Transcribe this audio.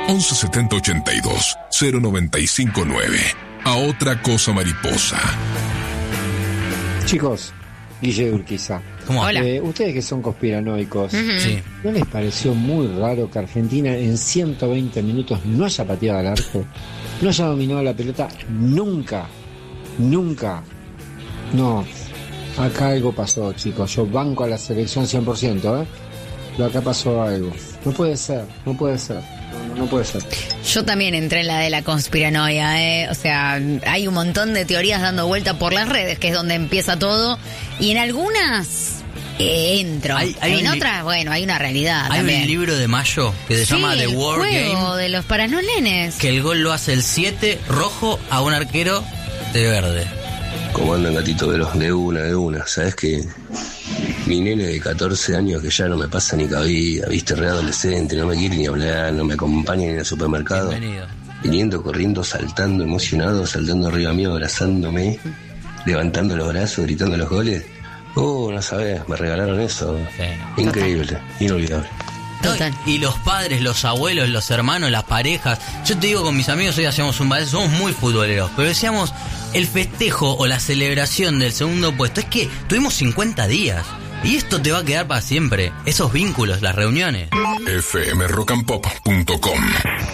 11 70 82 095 9. A otra cosa mariposa. Chicos, Guille Urquiza. ¿Cómo? Hola. Ustedes que son conspiranoicos, Sí. ¿no les pareció muy raro que Argentina en 120 minutos no haya pateado al arco? No haya dominado la pelota nunca. Nunca. No. Acá algo pasó, chicos. Yo banco a la selección 100%, ¿eh? Pero acá pasó algo. No puede ser. No puede ser. No puede ser. Yo también entré en la de la conspiranoia, O sea, hay un montón de teorías dando vuelta por las redes, que es donde empieza todo. Y en algunas entro. Hay En un otras, bueno, hay una realidad Hay también. un libro de Mayo que se llama The el War juego Game, de los para no nenes. que el gol lo hace el 7 rojo a un arquero de verde. ¿Cómo andan, gatito veloz? De una. ¿Sabes qué? Mi nene de 14 años que ya no me pasa ni cabida, viste, readolescente, no me quiere ni hablar, no me acompaña ni al supermercado. Bienvenido. Viniendo, corriendo, saltando, emocionado, saltando arriba mío, abrazándome, levantando los brazos, gritando los goles. No sabés, me regalaron eso. Sí. Increíble, inolvidable. Total. Y los padres, los abuelos, los hermanos, las parejas. Yo te digo, con mis amigos hoy hacíamos un balance, somos muy futboleros, pero decíamos, el festejo o la celebración del segundo puesto es que tuvimos 50 días. Y esto te va a quedar para siempre. Esos vínculos, las reuniones. fmrockandpop.com